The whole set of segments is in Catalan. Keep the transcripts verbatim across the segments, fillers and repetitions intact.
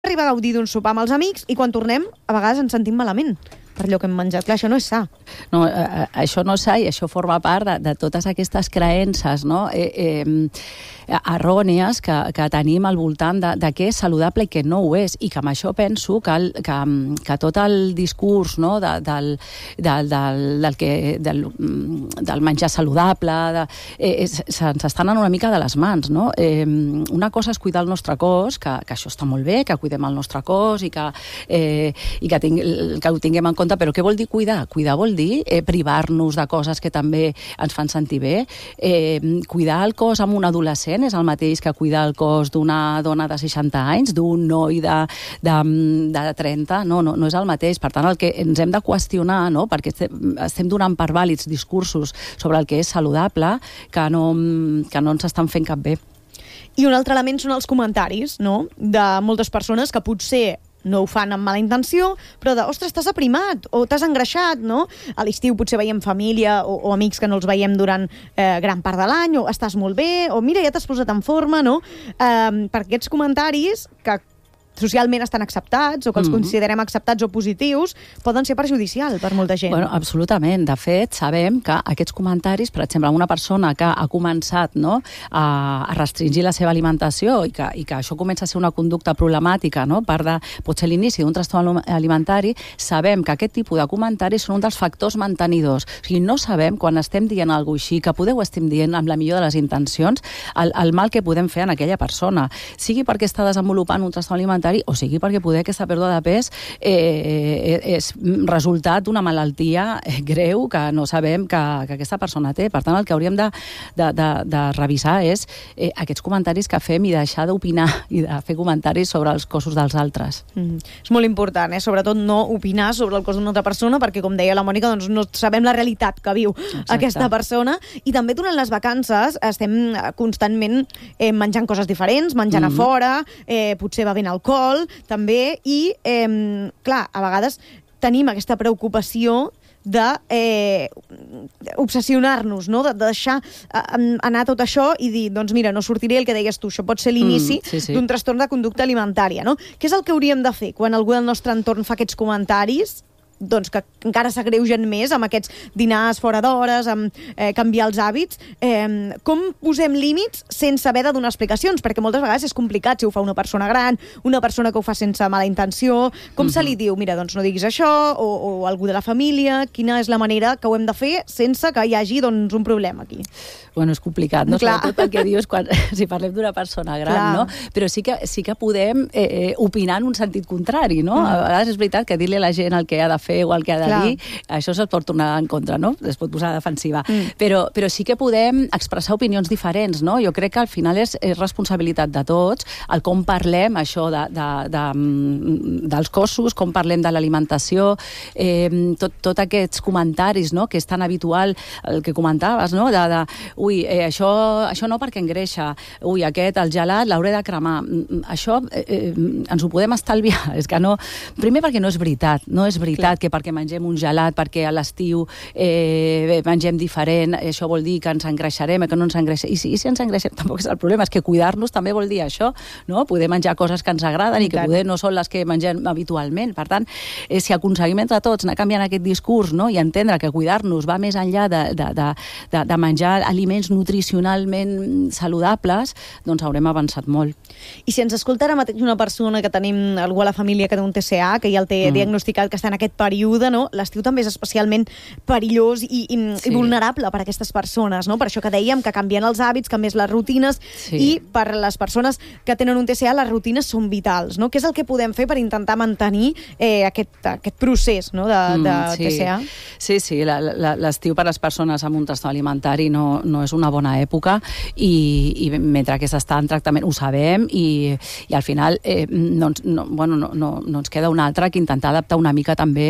arribar a gaudir d'un sopar amb els amics i quan tornem, a vegades ens sentim malament per allò que hem menjat. Clar, això no és sa. No, eh, això no és sa i això forma part de, de totes aquestes creences, no? Eh, eh, errònies que, que tenim al voltant de, de què és saludable i què no ho és, i que amb això penso que, el, que, que tot el discurs, no, de, del, del, del, del, que, del, del menjar saludable de, eh, se'ns estan anant una mica de les mans, no? Eh, una cosa és cuidar el nostre cos, que, que això està molt bé, que cuidem el nostre cos i que, eh, i que, ting, que ho tinguem en compte, però què vol dir cuidar? Cuidar vol dir eh, privar-nos de coses que també ens fan sentir bé. Eh, cuidar el cos amb un adolescent és el mateix que cuidar el cos d'una dona de seixanta anys, d'un noi de, de, de trenta, no, no, no és el mateix. Per tant, el que ens hem de qüestionar, no? Perquè estem donant per vàlids discursos sobre el que és saludable que no, que no ens estan fent cap bé. I un altre element són els comentaris, no?, de moltes persones que potser no ho fan amb mala intenció, però de, ostres, t'has aprimat o t'has engreixat, no? A l'estiu potser veiem família o, o amics que no els veiem durant eh, gran part de l'any, o estàs molt bé, o mira, ja t'has posat en forma, no? Eh, per aquests comentaris que socialment estan acceptats o que els mm-hmm. considerem acceptats o positius, poden ser perjudicials per molta gent. Bueno, absolutament. De fet, sabem que aquests comentaris, per exemple, una persona que ha començat, no, a, a restringir la seva alimentació i que, i que això comença a ser una conducta problemàtica, no, part de, potser l'inici d'un trastorn alimentari, sabem que aquest tipus de comentaris són un dels factors mantenidors. O sigui, no sabem, quan estem dient alguna cosa així, que poder ho estem dient amb la millor de les intencions, el, el mal que podem fer en aquella persona. Sigui perquè està desenvolupant un trastorn alimentari o sigui perquè poder aquesta pèrdua de pes eh, és resultat d'una malaltia greu que no sabem que, que aquesta persona té. Per tant, el que hauríem de, de, de, de revisar és eh, aquests comentaris que fem i deixar d'opinar i de fer comentaris sobre els cossos dels altres. Mm. És molt important, eh? Sobretot no opinar sobre el cos d'una altra persona perquè, com deia la Mònica, doncs no sabem la realitat que viu Exacte. Aquesta persona. I també durant les vacances estem constantment eh, menjant coses diferents, menjant mm. a fora, eh, potser bevent alcohol, també, i, eh, clar, a vegades tenim aquesta preocupació de eh, obsessionar-nos, no? De, de deixar eh, anar tot això i dir, doncs mira, no sortiré, el que deies tu, això pot ser l'inici mm, sí, sí. d'un trastorn de conducta alimentària, no? Què és el que hauríem de fer quan algú del nostre entorn fa aquests comentaris, doncs que encara s'agreugen més amb aquests dinars fora d'hores, amb eh, canviar els hàbits? Eh, com posem límits sense haver de donar explicacions? Perquè moltes vegades és complicat si ho fa una persona gran, una persona que ho fa sense mala intenció. Com mm-hmm. se li diu? Mira, doncs no diguis això, o, o algú de la família. Quina és la manera que ho hem de fer sense que hi hagi doncs, un problema aquí? Bueno, és complicat, no? Clar. Sobretot el que dius quan, si parlem d'una persona gran, Clar. No? Però sí que, sí que podem eh, opinar en un sentit contrari, no? Mm. A vegades és veritat que dir-li a la gent el que ha de fer o el que ha de Clar. Dir, això se't pot tornar en contra, no? Es pot posar a defensiva. Mm. Però, però sí que podem expressar opinions diferents, no? Jo crec que al final és, és responsabilitat de tots el com parlem això de, de, de, dels cossos, com parlem de l'alimentació, eh, tot, tot aquests comentaris, no? Que és tan habitual, el que comentaves, no? De, de ui, eh, això, això no perquè engreixa, ui, aquest, el gelat, l'hauré de cremar. Això eh, eh, ens ho podem estalviar. És que no... Primer perquè no és veritat, no és veritat Clar. Que perquè mengem un gelat, perquè a l'estiu eh, mengem diferent, això vol dir que ens engreixarem, que no ens engreixem. I si, i si ens engreixem tampoc és el problema, és que cuidar-nos també vol dir això, no? Poder menjar coses que ens agraden i, i que poder no són les que mengem habitualment. Per tant, eh, si aconseguim entre tots anar canviant aquest discurs, no? I entendre que cuidar-nos va més enllà de, de, de, de, de menjar aliments nutricionalment saludables, doncs haurem avançat molt. I si ens escolta ara mateix una persona que tenim algú a la família que té un T C A, que ja el té mm. diagnosticat, que està en aquest període, no? L'estiu també és especialment perillós i, i, sí. i vulnerable per a aquestes persones, no? Per això que dèiem que canvien els hàbits, canvien les rutines, sí. i per les persones que tenen un T C A les rutines són vitals, no? Què és el que podem fer per intentar mantenir eh, aquest, aquest procés, no? de, de mm, sí. T C A? Sí, sí, l'estiu per a les persones amb un trastorn alimentari no, no és una bona època i, i mentre que s'està en tractament ho sabem i, i al final eh, no, no, bueno, no, no, no ens queda una altra que intentar adaptar una mica també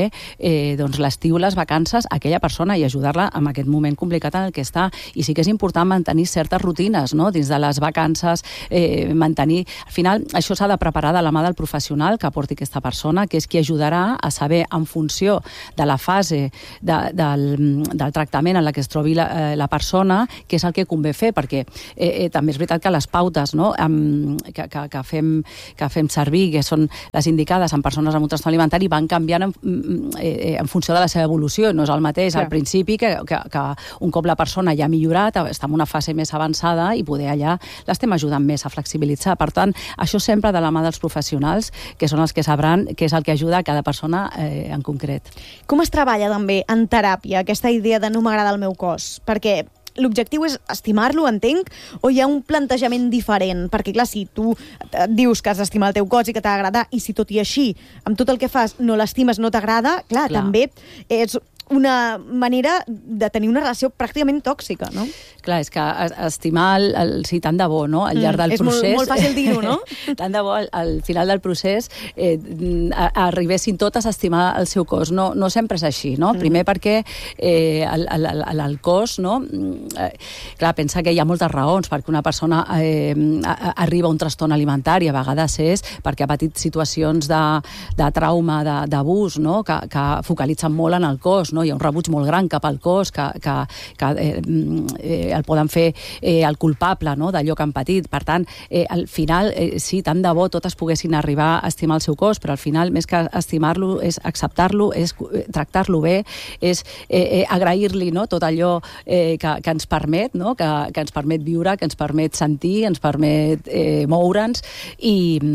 fer eh, doncs l'estiu, les vacances a aquella persona i ajudar-la en aquest moment complicat en el que està. I sí que és important mantenir certes rutines, no? Dins de les vacances, eh, mantenir... Al final, això s'ha de preparar de la mà del professional que aporti aquesta persona, que és qui ajudarà a saber, en funció de la fase de, del, del tractament en la que es trobi la, la persona, què és el que convé fer, perquè eh, eh, també és veritat que les pautes, no? um, que, que, que, fem, que fem servir, que són les indicades en persones amb un trastorn alimentari, van canviant en, eh, en funció de la seva evolució. No és el mateix al principi que, que, que un cop la persona ja ha millorat, està en una fase més avançada i poder allà l'estem ajudant més a flexibilitzar. Per tant, això sempre de la mà dels professionals, que són els que sabran què és el que ajuda a cada persona eh, en concret. Com es treballa també en teràpia aquesta idea de no m'agrada el meu cos? Perquè l'objectiu és estimar-lo, entenc, o hi ha un plantejament diferent? Perquè, clar, si tu et dius que has d'estimar el teu cos i que t'ha d'agradar, i si tot i així, amb tot el que fas, no l'estimes, no t'agrada, clar, clar, també és una manera de tenir una relació pràcticament tòxica, no? Clar, és que estimar el, el, sí, tant de bo, no? Al llarg del mm, és procés... És molt, molt fàcil dir-ho, no? Tant de bo, al, al final del procés, eh, a, arribessin totes a estimar el seu cos. No, no sempre és així, no? Mm. Primer perquè eh, el, el, el, el cos, no? Eh, clar, pensa que hi ha moltes raons perquè una persona eh, a, arriba a un trastorn alimentari. A vegades és perquè ha patit situacions de, de trauma, d'abús, no? Que, que focalitzen molt en el cos, no? Hi ha un rebuig molt gran cap al cos que, que, que eh, eh, el poden fer eh, el culpable, no? D'allò que han patit. Per tant, eh, al final, eh, sí, tant de bo totes poguessin arribar a estimar el seu cos, però al final, més que estimar-lo, és acceptar-lo, és tractar-lo bé, és eh, eh, agrair-li, no? Tot allò eh, que, que ens permet, no? Que, que ens permet viure, que ens permet sentir, ens permet eh, moure'ns, i,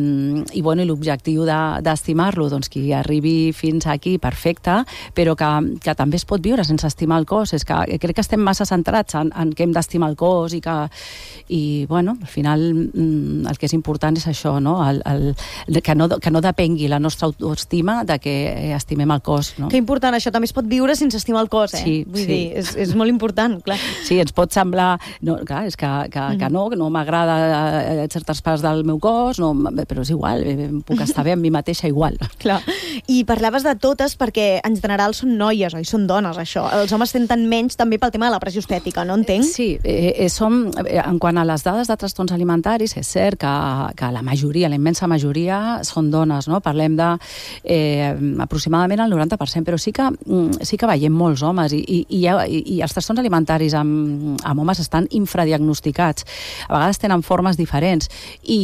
i, bueno, i l'objectiu d'estimar-lo, doncs qui arribi fins aquí, perfecte, però que, que també es pot viure sense estimar el cos. És que crec que estem massa centrats en, en que hem d'estimar el cos i que, i, bueno, al final el que és important és això, no? El, el, que, no que no depengui la nostra autoestima de que estimem el cos, no? Que important, això també es pot viure sense estimar el cos, eh? Sí, Vull sí. dir, és, és molt important, clar. Sí, ens pot semblar... No, clar, és que, que, mm. que no, que no m'agrada certes parts del meu cos, no, però és igual, puc estar bé amb mi mateixa igual. Clar. I parlaves de totes perquè en general són noies, oi? Són dones, això. Els homes senten menys també pel tema de la pressió estètica, no entenc? Sí, eh, som, en quant a les dades de trastorns alimentaris, és cert que, que la majoria, la immensa majoria, són dones, no? Parlem de eh, aproximadament el noranta per cent, però sí que, sí que veiem molts homes i, i, i, i, i els trastorns alimentaris amb, amb homes estan infradiagnosticats. A vegades tenen formes diferents i,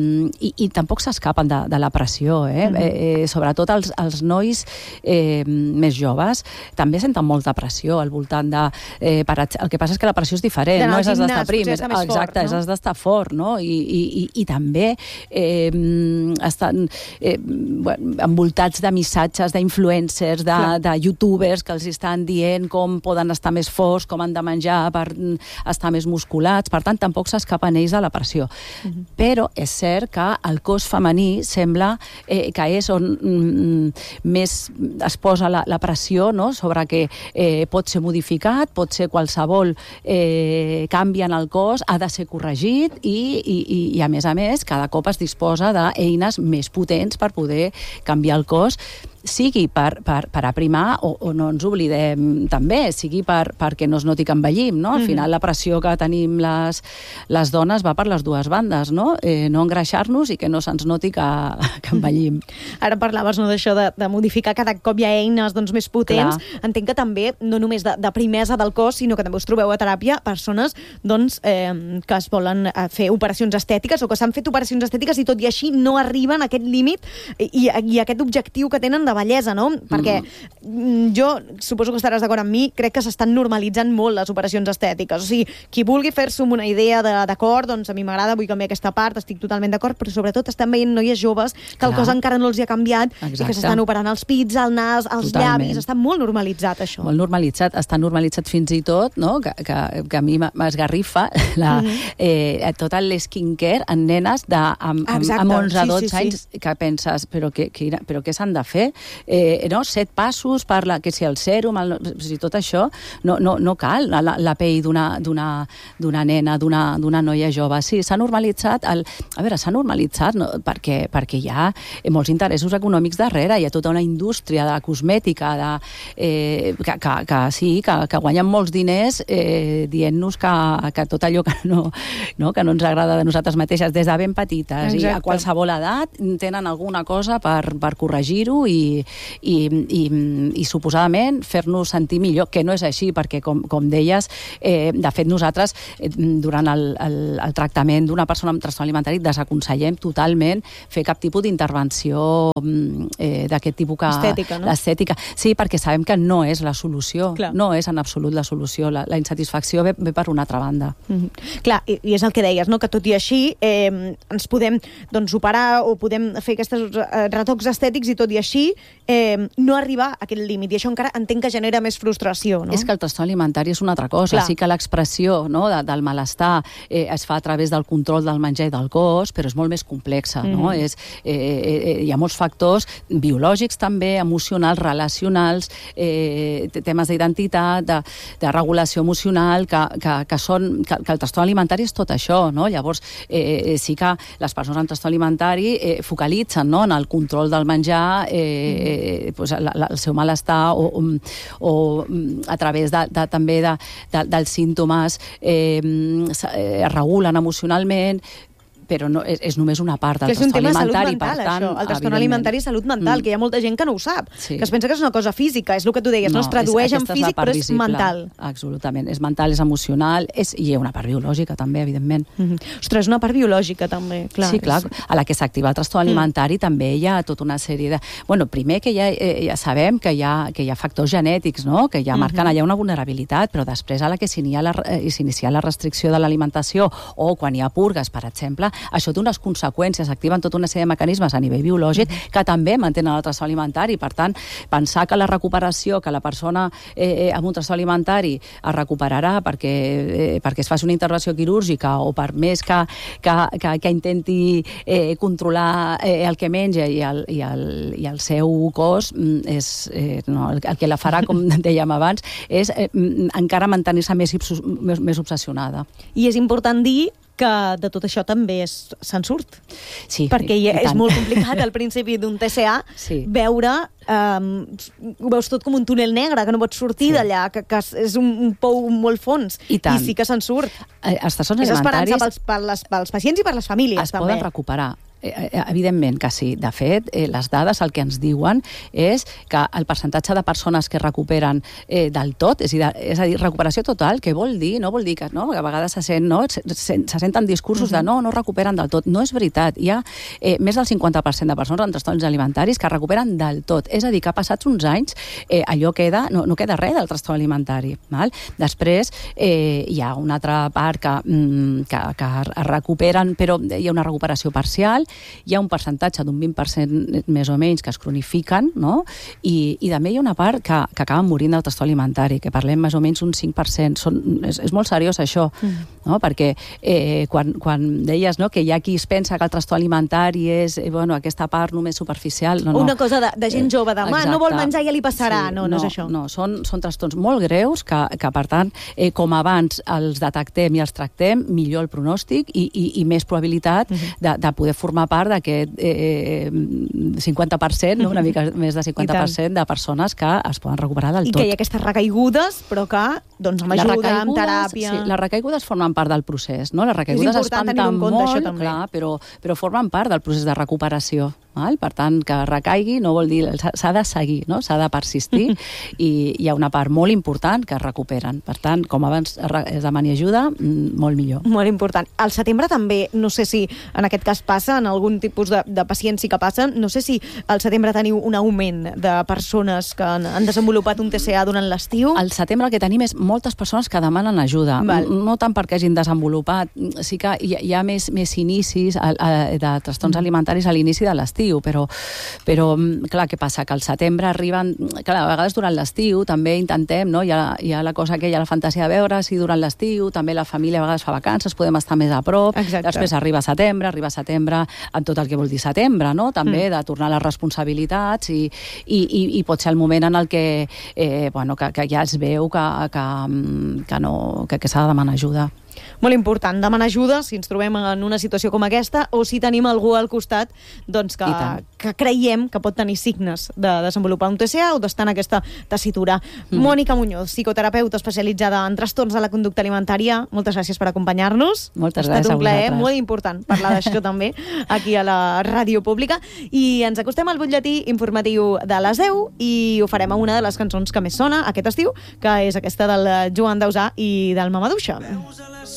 i, i tampoc s'escapen de, de la pressió, eh? Mm-hmm. eh, eh sobretot els, els nois eh, més joves també senten molta pressió al voltant de... Eh, per, el que passa és que la pressió és diferent, no és has d'estar prim, és, exacte, fort, no? Has d'estar fort, no? I, i, i, i també eh, estan eh, envoltats de missatges d'influencers, de, de youtubers que els estan dient com poden estar més forts, com han de menjar per estar més musculats, per tant, tampoc s'escapen ells de la pressió. Mm-hmm. Però és cert que el cos femení sembla eh, que és on mm, més es posa la, la pressió, no? Sobre que eh, pot ser modificat, pot ser qualsevol eh, canvi en el cos, ha de ser corregit i, i, i, i a més a més cada cop es disposa d'eines més potents per poder canviar el cos, sigui per, per, per aprimar o, o no ens oblidem també, sigui per, perquè no es noti que envellim, no? Al mm-hmm. final la pressió que tenim les, les dones va per les dues bandes, no? Eh, no engreixar-nos i que no se'ns noti que, que envellim. Ara parlaves, no, d'això de, de modificar, cada cop hi ha eines doncs, més potents. Clar. Entenc que també, no només de, de primesa del cos, sinó que també us trobeu a teràpia persones doncs, eh, que es volen fer operacions estètiques o que s'han fet operacions estètiques i tot i així no arriben a aquest límit i, i a aquest objectiu que tenen de bellesa, no? Perquè mm. jo, suposo que estaràs d'acord amb mi, crec que s'estan normalitzant molt les operacions estètiques. O sigui, qui vulgui fer-se una idea d'acord, doncs a mi m'agrada, vull canviar aquesta part, estic totalment d'acord, però sobretot estan veient noies joves que Clar. El cos encara no els hi ha canviat. Exacte. I que s'estan operant els pits, el nas, els Totalment. Llavis, està molt normalitzat això. Molt normalitzat, està normalitzat fins i tot, no? que, que, que a mi m'esgarrifa la, mm-hmm. eh, tot el skincare en nenes de, amb, amb, amb onze o dotze sí, sí, anys sí. que penses, però què, què, però què s'han de fer? eh, no? set passos per la, que si el sèrum, el, si tot això, no, no, no cal la, la pell d'una d'una nena, d'una noia jove. Sí, s'ha normalitzat, el, a veure, s'ha normalitzat no? perquè, perquè hi ha molts interessos econòmics darrere, hi ha tota una indústria de la cosmètica de, eh, que, que, que sí, que, que guanyen molts diners eh, dient-nos que, que tot allò que no, no, que no ens agrada de nosaltres mateixes des de ben petites. Exacte. I a qualsevol edat tenen alguna cosa per, per corregir-ho i, i, i, i suposadament fer-nos sentir millor, que no és així, perquè com, com deies, eh, de fet nosaltres eh, durant el, el, el tractament d'una persona amb trastorn alimentari desaconsellem totalment fer cap tipus d'intervenció eh, d'aquest tipus que... Estètica, no? Estètica. Sí, perquè sabem que no és la solució. Clar. No és en absolut la solució. La, la insatisfacció ve, ve per una altra banda. Mm-hmm. Clar, i, i és el que deies, no? Que tot i així eh, ens podem doncs, operar o podem fer aquests eh, retocs estètics i tot i així eh, no arribar a aquest límit. I això encara entenc que genera més frustració, no? És que el trastorn alimentari és una altra cosa. Clar. Sí que l'expressió no, de, del malestar eh, es fa a través del control del menjar i del cos, però és molt més complexa, no? Mm. És, eh, eh, hi ha molts factors biològics també, emocionals, relacionals, eh, temes d'identitat, de, de regulació emocional, que, que, que són... Que, que el trastorn alimentari és tot això, no? Llavors, eh, sí que les persones amb trastorn alimentari eh, focalitzen no, en el control del menjar, eh, mm. pues, la, la, el seu malestar, o, o, o a través de, de, també de, de, dels símptomes eh, es regulen emocionalment, però no, és, és només una part del trastorn alimentari. Mental, per tant, el trastorn alimentari és salut mental, mm. que hi ha molta gent que no ho sap, sí. Que es pensa que és una cosa física, és el que tu deies, no, no es tradueix és, en físic, però és visible. Mental. Absolutament, és mental, és emocional, és, i hi ha una part biològica també, evidentment. Mm-hmm. Ostres, una part biològica també, clar. Sí, clar, és... a la que s'activa el trastorn alimentari mm. també hi ha tota una sèrie de... Bueno, primer que ja, eh, ja sabem que hi, ha, que hi ha factors genètics, no?, que ja marquen mm-hmm. allà una vulnerabilitat, però després a la que s'inicia la, eh, la restricció de l'alimentació o quan hi ha purgues, per exemple, això té unes conseqüències, activen tota una sèrie de mecanismes a nivell biològic mm-hmm. que també mantenen el trastorn alimentari. Per tant, pensar que la recuperació, que la persona eh, amb un trastorn alimentari es recuperarà perquè, eh, perquè es faci una intervenció quirúrgica o per més que, que, que, que intenti eh, controlar eh, el que menja i el, i el, i el seu cos, és, eh, no, el, el que la farà, com dèiem abans, és eh, encara mantenir-se més, més, més obsessionada. I és important dir que de tot això també se'n surt. Sí, perquè i, i és molt complicat al principi d'un T C A sí. veure, um, ho veus tot com un túnel negre, que no pots sortir sí. d'allà, que, que és un, un pou molt fons. I, I sí que se'n surt. Els trastorns és alimentaris... esperança pels, per les, pels pacients i per les famílies. Es també. Poden recuperar. Evidentment que sí. De fet, eh, les dades el que ens diuen és que el percentatge de persones que recuperen eh, del tot, és a, dir, és a dir, recuperació total, què vol dir? No vol dir que, no? que a vegades se, sent, no? se, se, se senten discursos uh-huh. de no, no recuperen del tot. No és veritat. Hi ha eh, més del cinquanta per cent de persones amb trastorns alimentaris que recuperen del tot. És a dir, que passats uns anys eh, allò queda, no, no queda res del trastorn alimentari. Val? Després eh, hi ha una altra part que, mm, que, que es recuperen, però hi ha una recuperació parcial. Hi ha un percentatge d'un vint per cent més o menys que es cronifiquen, no? I, i també hi ha una part que, que acaben morint del trastorn alimentari, que parlem més o menys un cinc per cent. Són, és, és molt seriós això, mm. no? Perquè eh, quan, quan deies no, que hi ha qui es pensa que el trastorn alimentari és eh, bueno, aquesta part només superficial... No, no. Una cosa de, de gent jove, de mà, no vol menjar i ja li passarà, sí, no, no, no és això. No, són, són trastorns molt greus que, que per tant, eh, com abans els detectem i els tractem, millor el pronòstic i, i, i més probabilitat mm-hmm. de, de poder formar part d'aquest eh, cinquanta per cent, no? Una mica més de cinquanta per cent de persones que es poden recuperar del tot. I que hi ha aquestes recaigudes, però que doncs, amb ajuda, amb teràpia... Sí, les recaigudes formen part del procés, no? Les recaigudes es espanten molt, clar, però, però formen part del procés de recuperació. Val? Per tant, que recaigui no vol dir... S'ha de seguir, no? S'ha de persistir i hi ha una part molt important que es recuperen. Per tant, com abans es demani ajuda, molt millor. Molt important. Al setembre també, no sé si en aquest cas passa, en algun tipus de, de pacients sí que passen, no sé si al setembre teniu un augment de persones que han, han desenvolupat un T C A durant l'estiu. Al setembre el que tenim és moltes persones que demanen ajuda. Val. No tant perquè hagin desenvolupat, sí que hi ha, hi ha més, més inicis a, a, de trastorns alimentaris a l'inici de l'estiu. l'estiu, però, però clar, què passa? Que al setembre arriben... Clar, a vegades durant l'estiu també intentem, no? Hi ha, hi ha la cosa aquella, la fantasia de veure si durant l'estiu també la família a vegades fa vacances, podem estar més a prop. Exacte. Després arriba setembre, arriba setembre en tot el que vol dir setembre, no? També mm. de tornar a les responsabilitats i, i, i, i pot ser el moment en el que, eh, bueno, que, que ja es veu que, que, que, no, que, que s'ha de demanar ajuda. Molt important, demanar ajuda si ens trobem en una situació com aquesta o si tenim algú al costat doncs que, que creiem que pot tenir signes de desenvolupar un T C A o d'estar en aquesta tessitura. Mm. Mònica Muñoz, psicoterapeuta especialitzada en trastorns de la conducta alimentària, moltes gràcies per acompanyar-nos. Moltes gràcies a vosaltres. Ha estat un plaer vosaltres. molt important parlar d'això també aquí a la ràdio pública. I ens acostem al butlletí informatiu de les deu i ho farem a una de les cançons que més sona aquest estiu, que és aquesta del Joan Dausà i del Mamaduixa.